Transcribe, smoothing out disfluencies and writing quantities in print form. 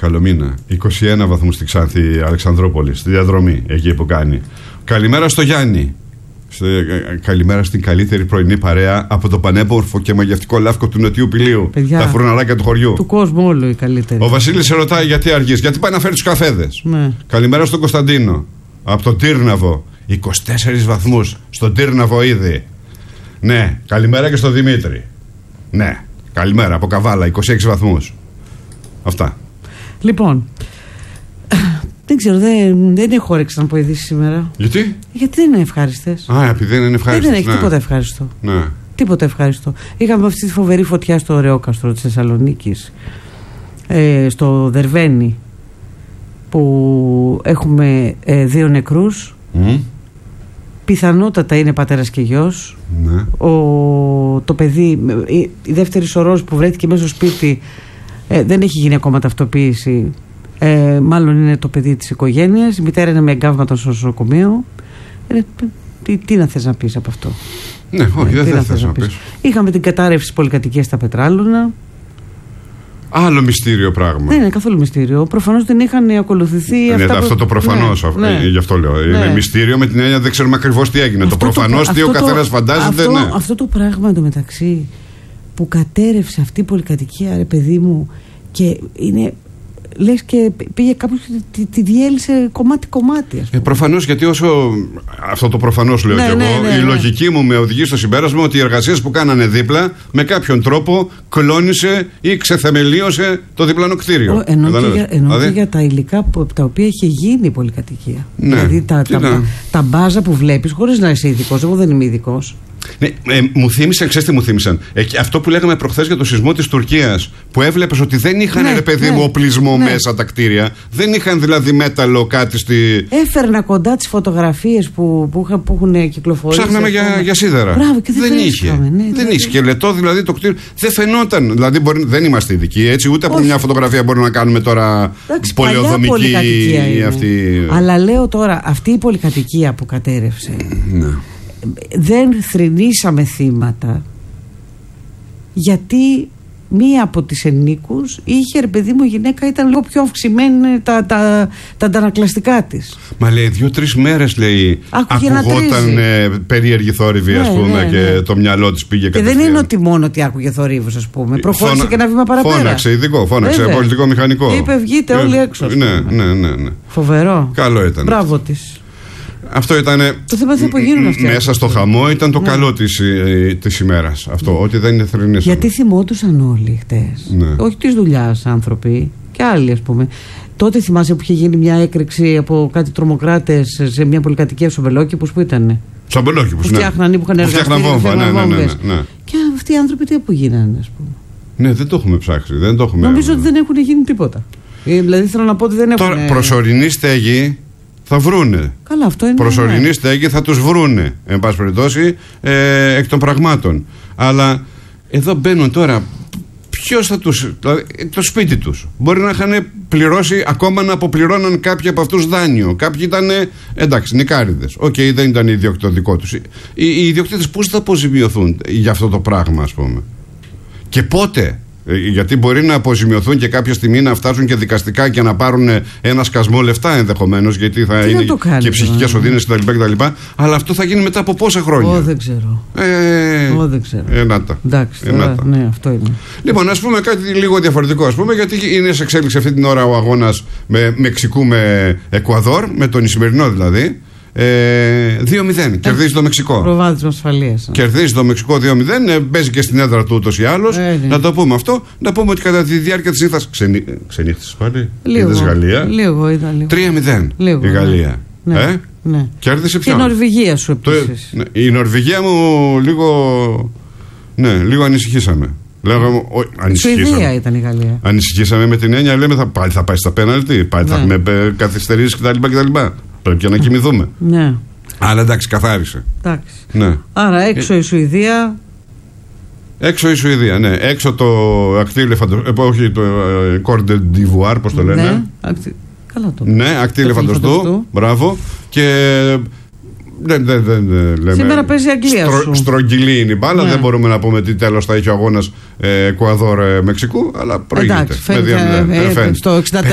Καλομήνα. 21 βαθμούς στη Ξάνθη Αλεξανδρόπολη, στη διαδρομή εκεί που κάνει. Καλημέρα στο Γιάννη. Καλημέρα στην καλύτερη πρωινή παρέα από το πανέμορφο και μαγευτικό Λαύκο του Νοτιού Πηλίου. Παιδιά, τα φουρναράκια του χωριού. Του κόσμου όλο η καλύτερη. Ο Βασίλης σε ρωτάει γιατί αργείς, γιατί πάει να φέρει τους καφέδες. Ναι. Καλημέρα στον Κωνσταντίνο. Από τον Τύρναβο. 24 βαθμούς στον Τύρναβο ήδη. Ναι, καλημέρα και στον Δημήτρη. Ναι, καλημέρα από Καβάλα, 26 βαθμούς. Αυτά. Λοιπόν, δεν ξέρω, δεν έχω όρεξη να πω ειδήσεις σήμερα. Γιατί? Γιατί δεν είναι ευχάριστες. Επειδή δεν είναι ευχάριστες. Δεν έχει τίποτα ευχάριστο. Ναι. Τίποτα ευχάριστο. Είχαμε αυτή τη φοβερή φωτιά στο Ρεόκαστρο της Θεσσαλονίκης, στο Δερβένι, που έχουμε 2 νεκρούς. Πιθανότατα είναι πατέρας και γιος. Ναι. Το παιδί, η δεύτερη σωρός που βρέθηκε μέσα στο σπίτι, δεν έχει γίνει ακόμα ταυτοποίηση. Μάλλον είναι το παιδί της οικογένειας. Η μητέρα είναι με εγκάβματα στο νοσοκομείο. Τι να θες να πεις από αυτό? Ναι, όχι, δεν θες να πεις. Είχαμε την κατάρρευση της πολυκατοικίας στα Πετράλωνα. Άλλο μυστήριο πράγμα. Δεν είναι καθόλου μυστήριο. Προφανώς δεν είχαν ακολουθεί αυτά. Αυτό το προφανώς. Ναι. Γι' αυτό λέω. Ναι. Είναι μυστήριο με την έννοια δεν ξέρουμε ακριβώς τι έγινε. Το προφανώς τι ο καθένας φαντάζεται. Ναι. Αυτό το πράγμα εντωμεταξύ που κατέρευσε αυτή η πολυκατοικία, ρε παιδί μου, και είναι. Λες και πήγε κάποιος και τη διέλυσε κομμάτι-κομμάτι. Προφανώς, γιατί όσο. Αυτό το προφανώς λέω κι εγώ. Η λογική μου με οδηγεί στο συμπέρασμα ότι οι εργασίες που κάνανε δίπλα με κάποιον τρόπο κλώνησε ή ξεθεμελίωσε το διπλανό κτίριο. Ενώ και για τα υλικά από τα οποία είχε γίνει η πολυκατοικία. Ναι. Δηλαδή τα μπάζα που βλέπεις, χωρίς να είσαι ειδικός. Εγώ δεν είμαι ειδικός. Ναι, μου θύμισαν, ξέρεις τι μου θύμισαν? Αυτό που λέγαμε προχθές για το σεισμό της Τουρκίας, που έβλεπες ότι δεν είχαν, ρε παιδί μου, οπλισμό μέσα τα κτίρια. Δεν είχαν δηλαδή μέταλλο κάτι στη. Έφερνα κοντά τις φωτογραφίες που έχουν κυκλοφορήσει. Ψάχναμε για σίδερα. Μπράβο, και δεν είχε. Δεν είχε σκελετό δηλαδή το κτίριο. Δεν φαινόταν. Δηλαδή δεν είμαστε ειδικοί έτσι, ούτε από μια φωτογραφία μπορούμε να κάνουμε τώρα πολεοδομική αυτή. Αλλά λέω τώρα, αυτή η πολυκατοικία που κατέρευσε. Ναι. Δεν θρηνήσαμε θύματα, γιατί μία από τις ενίκους είχε, ρε παιδί μου, η γυναίκα ήταν λίγο πιο αυξημένη τα αντανακλαστικά της. Μα λέει 2-3 μέρες λέει ακουγόταν περίεργη θόρυβη, ας πούμε, και το μυαλό της πήγε κατευθείαν. Και δεν είναι ότι μόνο ότι άκουγε θορύβους, ας πούμε. Προχώρησε και ένα βήμα παραπέρα. Φώναξε ειδικό, πολιτικό μηχανικό. Είπε βγείτε όλοι έξω. Ναι. Φοβερό. Καλό ήταν. Μπράβο της. Αυτό ήταν. Το θέμα δεν γίνουν αυτοί. Μέσα στο χαμό ήταν το καλό της ημέρας. Αυτό, ότι δεν είναι θρηνήσαμε. Γιατί θυμόντουσαν όλοι χτες. Ναι. Όχι της δουλειάς άνθρωποι και άλλοι, ας πούμε. Τότε θυμάσαι που είχε γίνει μια έκρηξη από κάτι τρομοκράτες σε μια πολυκατοικία στους Αμπελόκηπους, που ήτανε? Στους Αμπελόκηπους, ναι. Φτιάχναν ή που είχαν εργαστεί. Ναι. Και αυτοί οι άνθρωποι τι που γίνανε, ας πούμε. Ναι, δεν το έχουμε ψάξει. Νομίζω ότι δεν έχουν γίνει τίποτα. Δηλαδή θέλω να πω ότι δεν έχουν. Τώρα, προσωρινή στέγη θα βρούνε. Καλά, αυτό είναι. Προσωρινή στέγη θα τους βρούνε, εν πάση περιπτώσει, εκ των πραγμάτων. Αλλά εδώ μπαίνουν τώρα. Ποιος θα τους. Δηλαδή, το σπίτι τους. Μπορεί να είχαν πληρώσει, ακόμα να αποπληρώναν κάποιοι από αυτούς δάνειο. Κάποιοι ήταν. Εντάξει, νικάριδες. Δεν ήταν ιδιοκτήτο δικό τους. Οι ιδιοκτήτες πώς θα αποζημιωθούν για αυτό το πράγμα, ας πούμε. Και πότε. Γιατί μπορεί να αποζημιωθούν και κάποια στιγμή να φτάσουν και δικαστικά και να πάρουν ένα σκασμό λεφτά ενδεχομένως, γιατί θα είναι και ψυχικές οδύνες κτλ. Αλλά αυτό θα γίνει μετά από πόσα χρόνια? Εγώ δεν ξέρω. Δεν ξέρω. Εντάξει, ναι, αυτό είναι. Λοιπόν, ας πούμε κάτι λίγο διαφορετικό, ας πούμε, γιατί είναι σε εξέλιξη αυτή την ώρα ο αγώνας Μεξικού με Εκουαδόρ, με τον Ισημερινό δηλαδή. 2-0. Κερδίζει το Μεξικό. Προβάδισμα ασφαλείας. Κερδίζει το Μεξικό 2-0. Παίζει και στην έδρα του ούτως ή άλλως. Να το πούμε αυτό. Να πούμε ότι κατά τη διάρκεια της νύχτας. Ξενύχτησες πάλι? Είδες Γαλλία? Λίγο είδα. 3-0 η Γαλλία. Ναι. Κέρδισε πια. Και η Νορβηγία σου επίσης. Η Νορβηγία μου λίγο ανησυχήσαμε. Σουηδία ήταν η Γαλλία. Ανησυχήσαμε με την έννοια, λέμε πάλι θα πάει στα πέναλτι. Πάλι θα έχουμε καθυστερήσει κτλ. Πρέπει και να κοιμηθούμε. Ναι. Αλλά εντάξει, καθάρισε. Εντάξει. Ναι. Άρα έξω η Σουηδία. Έξω η Σουηδία, ναι. Έξω το ακτή ελεφαντοστού. Όχι, το Κόρντε Ντιβουάρ, πώς το λένε. Ναι, καλά το. Ναι, ακτή ελεφαντοστού. Μπράβο. Και. Σήμερα παίζει η Αγγλία. Στρογγυλή είναι η μπάλα. Ναι. Δεν μπορούμε να πούμε τι τέλος θα έχει ο αγώνας Εκουαδόρ-Μεξικού, αλλά προηγείται. Εντάξει, φαίνεται. Στο 64